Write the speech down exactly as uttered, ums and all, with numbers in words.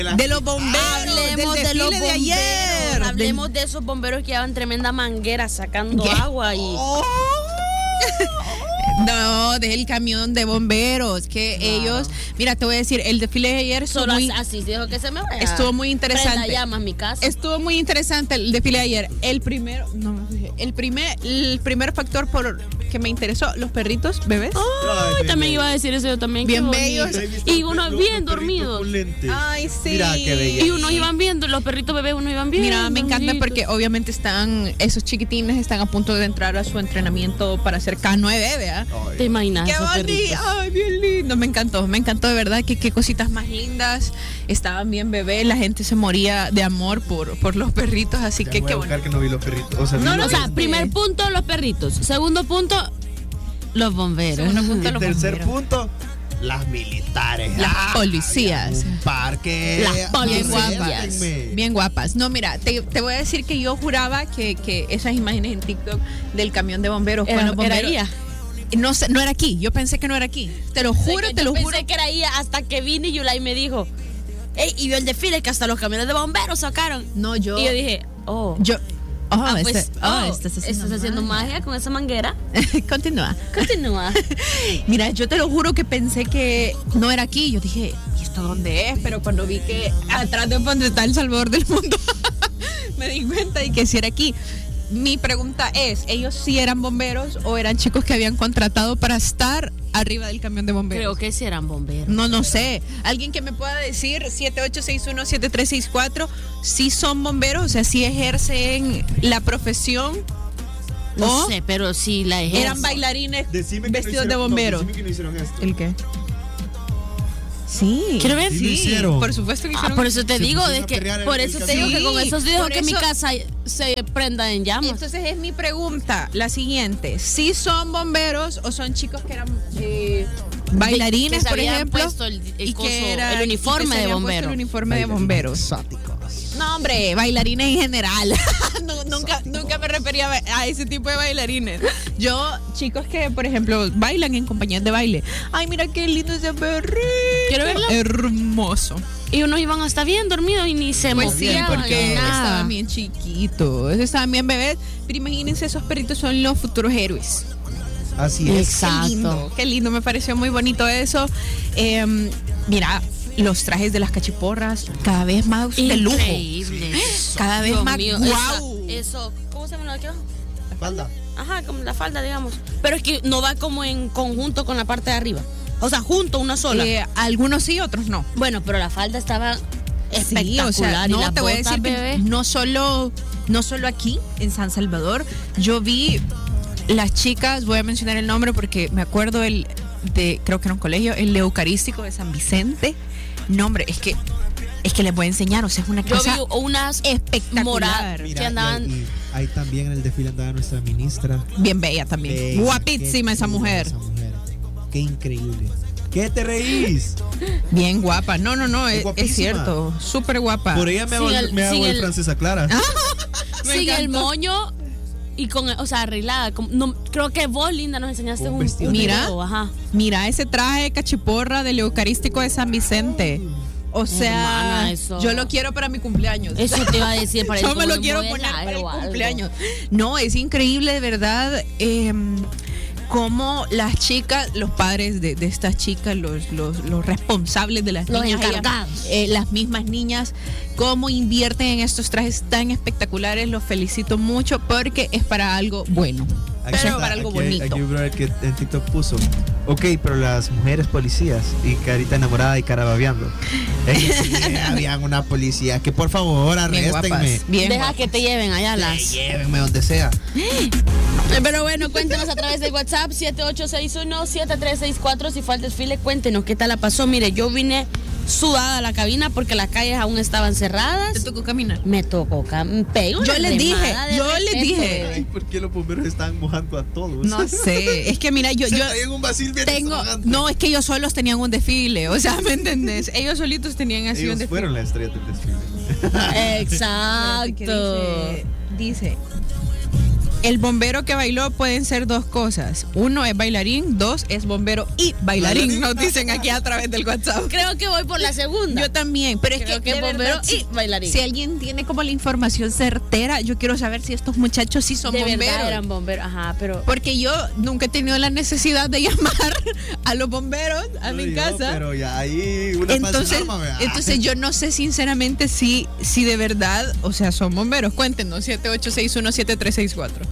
De los bomberos, hablemos del de los desfile de ayer. Hablemos de esos bomberos que llevan tremenda manguera sacando ¿Qué? agua y... Oh. No, del camión de bomberos, que No. ellos, mira, te voy a decir, el desfile de ayer estuvo Solo muy, así dijo que se me vaya. estuvo muy interesante. Prenda llamas mi casa. Estuvo muy interesante el desfile de ayer. El primero, no, el primer, el primer factor por que me interesó, los perritos, bebés. Ay, también iba a decir eso yo también. Bien qué bellos. bonito. Y unos bien dormidos. Ay, sí. Mira qué belleza. Y unos iban viendo, los perritos bebés, unos iban viendo. Mira, me encanta bonitos. porque obviamente están, esos chiquitines están a punto de entrar a su entrenamiento para ser K nueve, ¿verdad? ¿Te imaginas? Qué esos bonito, perritos? ay, bien lindo, me encantó, me encantó de verdad, que qué cositas más lindas, estaban bien bebés, la gente se moría de amor por, por los perritos, así Ya que voy qué a bonito. buscar que no vi los perritos. O sea, No, vi no, O los- sea, primer punto, los perritos. Segundo punto, los bomberos. Segundo punto, y los tercer bomberos. punto, las militares. Las Ah, policías. Un parque. Las Bien policías. guapas, Respétenme. bien guapas. No, mira, te, te voy a decir que yo juraba que, que esas imágenes en TikTok del camión de bomberos, Era, con los era bomberos, ella. no sé, no era aquí, yo pensé que no era aquí, te lo juro, Yo te lo pensé juro. que era ella hasta que vine y Yulai me dijo, ey, y vio el desfile que hasta los camiones de bomberos sacaron. No, yo, Y yo dije, oh. yo, oh, Ah, pues, este- oh, oh, estás haciendo, estás haciendo magia con esa manguera. Continúa. Continúa. Mira, yo te lo juro que pensé que no era aquí. Yo dije, ¿y esto dónde es? Pero cuando vi que atrás de donde está el Salvador del mundo, me di cuenta de que sí era aquí. Mi pregunta es, ¿ellos sí eran bomberos o eran chicos que habían contratado para estar arriba del camión de bomberos? Creo que sí eran bomberos. No, no sé. ¿Alguien que me pueda decir? siete ocho seis uno siete tres seis cuatro. ¿Sí son bomberos? O sea, ¿sí ejercen la profesión? No ¿O sé, pero sí la ejercen. eran bailarines Decime que no vestidos de hicieron- no, bomberos? decime que no hicieron esto. ¿El qué? Sí. Quiero ver. Sí lo hicieron. Por supuesto que Ah, hicieron. por eso te Se digo, pusieron de a que, pelear en por el eso te digo camión. que con eso dijo por que mi eso- casa se prenda en llamas. Entonces es mi pregunta, la siguiente. ¿Sí son bomberos o son chicos que eran eh, bailarines, Que se por habían ejemplo? puesto el- el y coso- que era- el uniforme y que se de habían puesto bombero. El uniforme de Bailarines bomberos. exóticos. No, hombre, bailarines en general. No, nunca, nunca me refería a a ese tipo de bailarines. Yo, chicos que, por ejemplo, bailan en compañías de baile. Ay, mira qué lindo ese perrito. ¿Quiero verlo? Hermoso. Y unos iban hasta bien dormidos y ni se Pues sí, movían porque ni nada. estaban bien chiquitos, estaban bien bebés. Pero imagínense, esos perritos son los futuros héroes. Así es. Exacto. Qué lindo, qué lindo, me pareció muy bonito eso. Eh, mira, los trajes de las cachiporras, cada vez más de lujo. Increíble. Cada vez Dios más mío, guau. esa- Eso, ¿cómo se llama lo de aquí abajo? Falda. Ajá, como la falda, digamos. Pero es que no va como en conjunto con la parte de arriba. O sea, junto, una sola. Eh, algunos sí, otros no. Bueno, pero la falda estaba espectacular. Sí, o sea, y no, las te voy a botas, decir que bebé. no solo, no solo aquí, en San Salvador, yo vi las chicas, voy a mencionar el nombre porque me acuerdo el de, creo que era un colegio, el Eucarístico de San Vicente. No, hombre, es que, es que les voy a enseñar, o sea, es una Yo cosa vi unas espectacular. moradas Mira, que andaban. y, y ahí también en el desfile andaba nuestra ministra. Bien bella también. Bella, Guapísima qué esa chula mujer. esa mujer. Qué increíble. ¿Qué te reís? Bien guapa. No, no, no, es, es guapísima. cierto. Súper guapa. Por ella me hago, Sin el, el- me hago sin el el- francesa Clara. Me Sin el encantó. moño y con, o sea, arreglada. Como- no, creo que vos, Linda, nos enseñaste Un un, vestido. un Mira. video, ajá. Mira ese traje cachiporra del Eucarístico de San Vicente. O sea, Hermana, eso- yo lo quiero para mi cumpleaños. Eso te iba a decir para ir Yo me como lo un quiero poner modelaje para el o algo. cumpleaños. No, es increíble, de verdad. Eh, cómo las chicas, los padres de, de estas chicas, los, los, los responsables de las Los niñas, ellas, encargados. eh, las mismas niñas, cómo invierten en estos trajes tan espectaculares. Los felicito mucho porque es para algo bueno. Aquí Pero está, para algo aquí hay- bonito. Aquí hay un brother que en TikTok puso, ok, pero las mujeres policías y carita enamorada y cara babeando. Ellas sí, habían una policía que por favor Bien arréstenme. guapas. Bien Deja guapas. que te lleven allá Sí, las. llévenme donde sea. Pero bueno, cuéntenos a través del WhatsApp siete ocho seis uno siete tres seis cuatro. Si fue al desfile, cuéntenos qué tal la pasó. Mire, yo vine sudada a la cabina porque las calles aún estaban cerradas. ¿Te tocó caminar? Me tocó cam- pegué una Yo les dije, remada de yo les respeto, dije. bebé. ¿Por qué los bomberos están mojando a todos? No sé, es que mira, yo, Se yo traían un vacil bien tengo, extravagante. no, es que ellos solos tenían un desfile, o sea, ¿me entendés? Ellos solitos tenían así un Ellos desfile. fueron la estrella del desfile. Exacto. Dice, dice, el bombero que bailó pueden ser dos cosas. Uno es bailarín, dos es bombero y bailarín, nos dicen aquí a través del WhatsApp. Creo que voy por la segunda. Yo también, pero Creo es que, que de bombero verdad, y si, bailarín. si alguien tiene como la información certera, yo quiero saber si estos muchachos sí son de bomberos. verdad eran bomberos, ajá, pero Porque yo nunca he tenido la necesidad de llamar a los bomberos a mi Uy, casa. no, pero ya ahí una Entonces, falsa alarma, ¿verdad? entonces yo no sé sinceramente si, si de verdad, o sea, son bomberos. Cuéntenos, siete ocho seis uno siete tres seis cuatro.